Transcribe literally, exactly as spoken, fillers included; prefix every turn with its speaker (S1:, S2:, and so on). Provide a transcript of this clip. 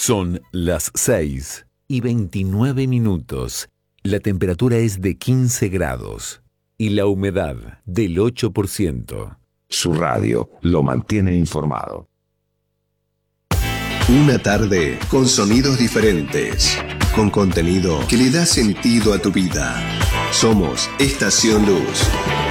S1: Son las seis y veintinueve minutos. La temperatura es de quince grados y la humedad del ocho por ciento.
S2: Su radio lo mantiene informado.
S3: Una tarde con sonidos diferentes, con contenido que le da sentido a tu vida. Somos Estación Luz.